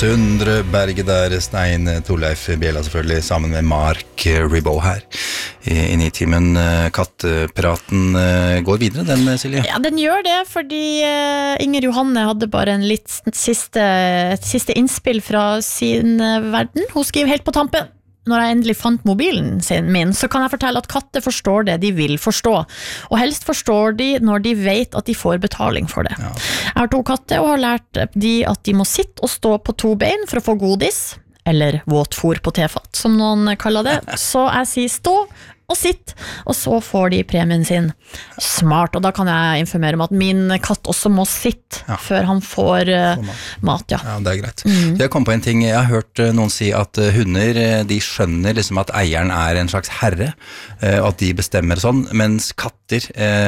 Sundre Berge der, Stein Torleif Bjella selvfølgelig, sammen med Mark Ribot her i Nitimen. Kattepraten går videre, den Silje? Ja, den gjør det, fordi Inger Johanne hadde bare et siste innspill fra sin verden. Hun skriver helt på tampen: når jeg endelig fant mobilen min, så kan jeg fortelle at katter forstår det de vil forstå. Og helst forstår de når de vet at de får betaling for det. Ja. Jeg har 2 katter og har lært de at de må sitte og stå på 2 bein for å få godis, eller våtfôr på tefat, som noen kaller det. Så jeg sier stå og sitt, og så får de premien sin. Smart, og da kan jeg informere om at min katt også må sitte før han får mat. Ja, det greit. Jeg kom på en ting, jeg har hørt noen si at hunder, de skjønner liksom at eieren er en slags herre, og at de bestemmer sånn, mens katter,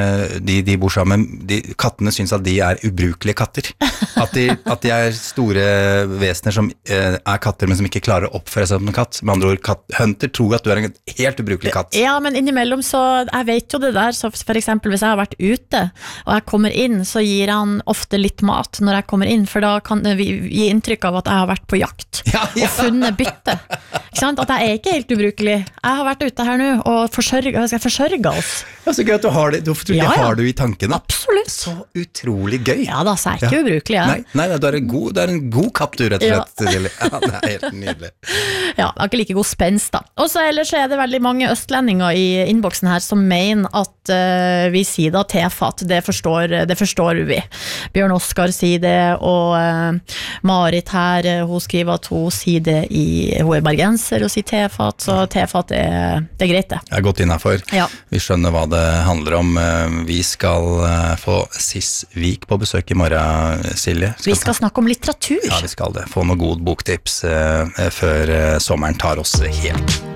de bor sammen, kattene synes at de er ubrukelige katter. At de er store vesener som er katter, men som ikke klarer å oppføre seg som en katt. Med andre ord, Hunter tror at du er en helt ubrukelig katt. Ja, men innimellom så, jeg vet jo det der, så for eksempel hvis jeg har vært ute, og jeg kommer inn, så gir han ofte litt mat når jeg kommer inn, for da kan det gi inntrykk av at jeg har vært på jakt, og funnet bytte. Ikke sant? At jeg er ikke helt ubrukelig. Jeg har vært ute her nå, og skal forsørge oss. Ja, så gøy at du har det, det har du i tankene. Absolutt. Så utrolig gøy. Ja da, så er jeg ikke ubrukelig, ja. Nei, du er en god katt, du, rett og slett. Ja, det er helt nydelig. Ja, jeg har ikke like god spenst da. Og så ellers er det veldig mange østlendinger i innboksen her som mener at vi sier da tefat, det forstår vi. Bjørn Oskar sier det, og Marit her, hun skriver at hun sier det hun er bergenser og sier tefat, så tefat det er greit det. Jeg har gått innenfor. Ja. Vi skjønner hva det handler om. Vi skal få Sis Vik på besøk i morgen, Silje. Vi skal snakke om litteratur. Ja, vi skal det. Få noen gode boktips før sommeren tar oss helt.